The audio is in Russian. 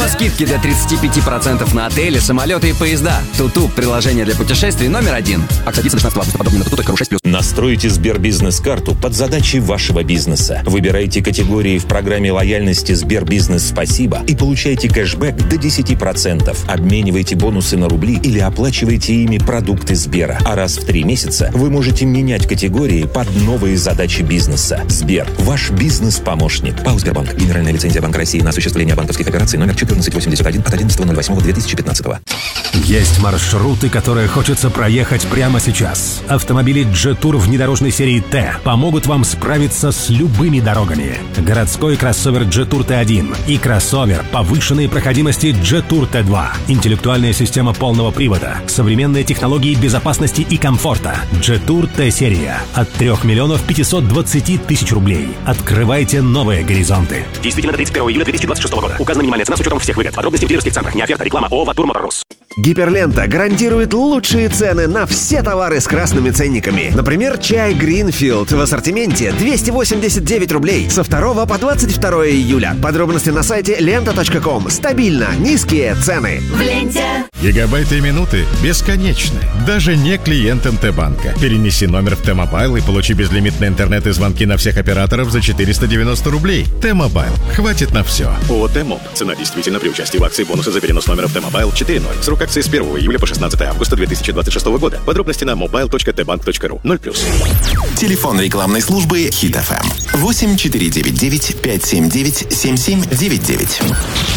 Скидки до 35% на отели, самолеты и поезда. Туту – приложение для путешествий номер 1. Акция длится до 16 августа. Подробнее на tutu.ru6+. Настройте Сбербизнес-карту под задачи вашего бизнеса. Выбирайте категории в программе лояльности Сбербизнес «Спасибо» и получайте кэшбэк до 10%. Обменивайте бонусы на рубли или оплачивайте ими продукты Сбера. А раз в 3 месяца вы можете менять категории под новые задачи бизнеса. Сбер – ваш бизнес-помощник. ПАО «Сбербанк». Генеральная лицензия Банка России на осуществление банковских операций номер 1481 от 11.08.2015. Есть маршруты, которые хочется проехать прямо сейчас. Автомобили Jetour внедорожной серии Т помогут вам справиться с любыми дорогами. Городской кроссовер Jetour T1 и кроссовер повышенной проходимости Jetour T2. Интеллектуальная система полного привода, современные технологии безопасности и комфорта. Jetour T-серия от 3 520 000 рублей. Открывайте новые горизонты. Действительно до 31 июля 2026 года. Указана минимальная цена с учетом всех выгод. Подробности в дилерских центрах. Не оферта, реклама. ООО «Ватур Моторс». Гиперлента гарантирует лучшие цены на все товары с красными ценниками. Например, чай Greenfield в ассортименте 289 рублей со 2 по 22 июля. Подробности на сайте лента.ком. Стабильно низкие цены. В ленте. Гигабайты и минуты бесконечны. Даже не клиентам Т-банка. Перенеси номер в Т-мобайл и получи безлимитный интернет и звонки на всех операторов за 490 рублей. Т-мобайл. Хватит на все. ООО «Т-моб». Цена действительно при участии в акции бонусы за перенос номера в Т-мобайл 4.0. Срок акции с 1 июля по 16 августа 2026 года. Подробности на mobile.tbank.ru. 0+. Телефон рекламной службы Хит FM 8499 579 7799.